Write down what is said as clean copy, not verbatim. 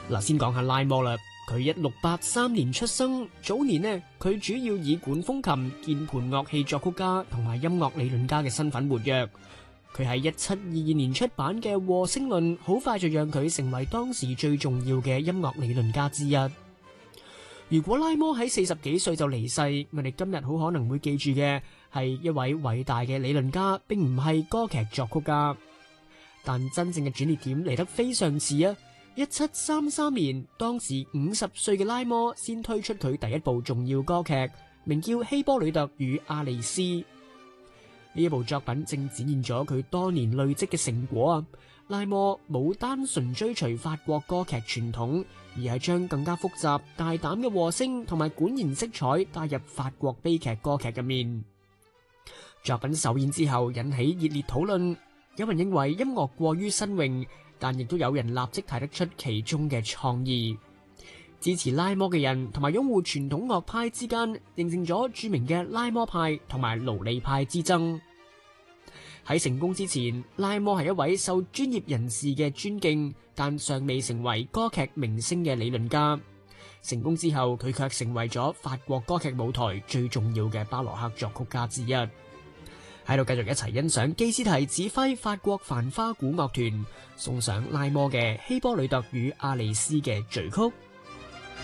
嗱，先講下拉摩啦。佢1683年出生，早年呢，佢主要以管風琴、鍵盤樂器作曲家同埋音樂理論家嘅身份活躍。佢喺1722年出版嘅《和聲論》，好快就讓佢成為當時最重要嘅音樂理論家之一。如果拉摩喺40幾歲就離世，我哋今日好可能會記住嘅係一位偉大嘅理論家，並唔係歌劇作曲家。但真正嘅轉捩點嚟得非常遲啊！1733年，當時50歲嘅拉摩先推出佢第一部重要歌劇，名叫《希波呂特與阿麗絲》。呢一部作品正展現咗佢多年累積嘅成果啊！拉摩冇單純追隨法國歌劇傳統，而係將更加複雜、大膽嘅和聲同埋管弦色彩帶入法國悲劇歌劇入面。作品首演之後引起熱烈討論，有人認為音樂過於新穎，但亦都有人立即睇得出其中嘅創意。支持拉摩嘅人同埋擁護傳統樂派之間，形成咗著名嘅拉摩派同埋勞利派之爭。喺成功之前，拉摩係一位受專業人士嘅尊敬，但尚未成為歌劇明星嘅理論家。成功之後，佢卻成為咗法國歌劇舞台最重要嘅巴洛克作曲家之一。喺度繼續一齊欣賞基斯提指揮法國繁花鼓樂團送上拉摩嘅《希波呂特與阿麗絲》嘅序曲。